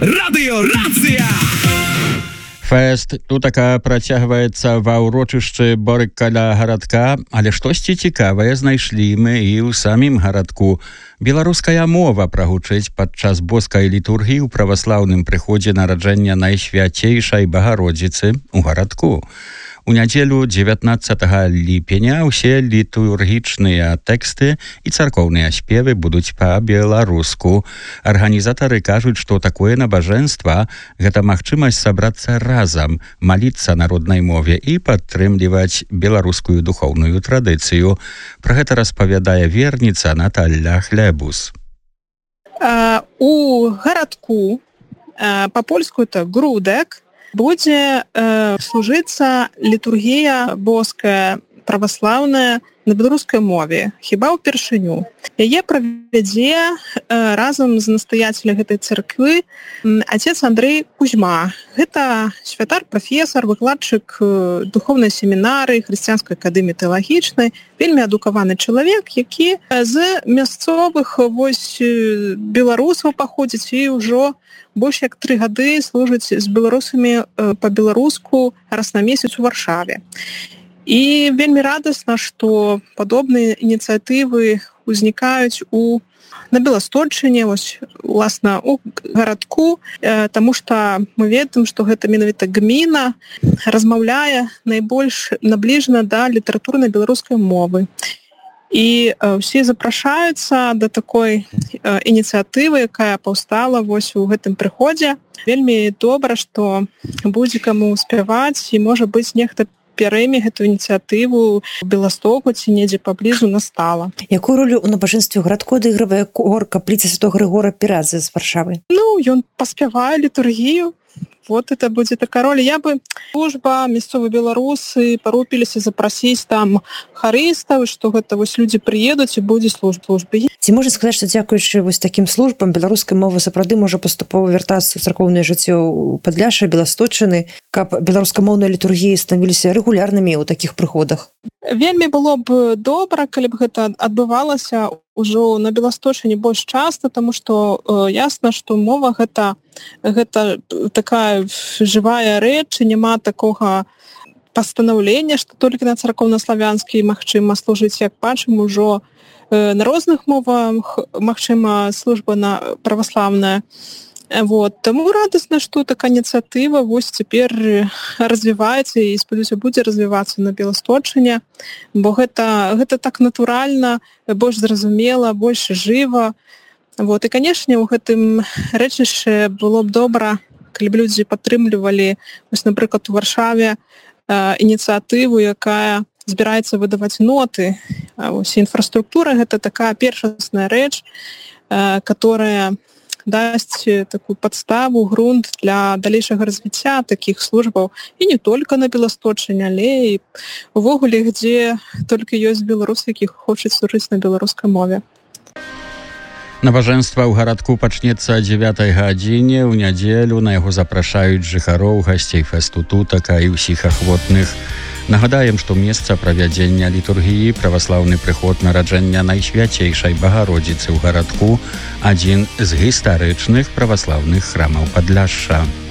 Радыёрацыя! Фэст тутака працягваецца ва ўрочышчы Борык каля гарадка, але штосьці цікавае знайшлі мы і ў самім гарадку. Беларуская мова прагучыць падчас боскай літургіі ў праваслаўным прыходзе нараджэння Найсвяцейшай Багародзіцы ў гарадку. У нядзелю 19 ліпеня ўсе літургічныя тэксты і царкоўныя спевы будуць па-беларуску. Арганізатары кажуць, што такое набажэнства – гэта магчымасць сабрацца разам, маліцца на роднай мове і падтрымліваць беларускую духоўную традыцыю. Пра гэта распавядае верніца Наталля Хлебус. У гарадку, па-польску это грудек, будзе служыцца літургія боская праваслаўная на беларускай мове, хіба ўпершыню. Яе правядзе разам з настаяцелем гэтай царквы отец Андрей Кузьма. Гэта святар, прафесар, выкладчык духоўнай семінарыі, хрысціянскай акадэміі тэалагічнай, вельмі адукаваны чалавек, які з мясцовых беларусаў паходзіць і ўжо больш як 3 гады служыць з беларусамі па-беларуску раз на месяц у Варшаве. І вельмі радасна, што падобныя ініцыятывы ўзнікаюць на Беластольшчыне, уласна, у гарадку, таму што мы ведаем, што гэта менавіта гміна размаўляе найбольш набліжана да літаратурнай беларускай мовы. І ўсе запрашаюцца да такой ініцыятывы, якая паўстала у гэтым прыходзе. Вельмі добра, што будзе каму спяваць і, можа быць, нехта перайме гэтую ініцыятыву у Беластоку ці недзе паблізу настала. Якую ролю ў набажэнстве гарадку адыгрывае хор капліцы святога Грыгора Пірадзе з Варшавы? Ён паспявае літургію. Это будзе такая роля. Я бы служба, мясцовыя беларусы парупіліся запрасіць там харыстаў, што гэта людзі прыедуць і будзе службы. Ці можна сказаць, што дзякуючы такім службам беларуская мова сапраўды можа паступова вяртацца ў царкоўнае жыццё ў Падляшша, Беласточчыны, каб беларускамоўныя літургіі станавіліся рэгулярнымі ў такіх прыходах? Вельмі было б добра, калі б гэта адбывалася ўжо на Беласточчыне больш часта, таму што ясна, што мова гэта такая жывая рэч, няма такога пастанаўлення, што толькі на царкоўна-славянскі магчыма служыць, як бачым, ужо на розных мовах магчыма служба праваслаўная. Таму радасна, што такая ініцыятыва цяпер развіваецца і, спадзяюся, будзе развівацца на Беласточчыне, бо гэта так натуральна, больш зразумела, больш жыва. І, канешне, у гэтым рэчышчы было б добра, калі б людзі падтрымлівалі, напрыклад, у Варшаве ініцыятыву, якая збіраецца выдаваць ноты. Інфраструктура – гэта такая першасная рэч, которая дасць такую падставу, грунт для далейшага развіцця такіх службаў. І не толькі на Беласточчыне, але і увогуле, дзе толькі ёсць беларусы, які хочуць служыць на беларускай мове. Набажэнства ў гарадку пачнецца о 9 гадзіне. У нядзелю на яго запрашаюць жыхароў, гасцей фэсту тутака і ўсіх ахвотных. Нагадаем, што месца правядзення літургіі праваслаўны прыход нараджэння Найсвяцейшай Багародзіцы ў гарадку – адзін з гістарычных праваслаўных храмаў Падляшша.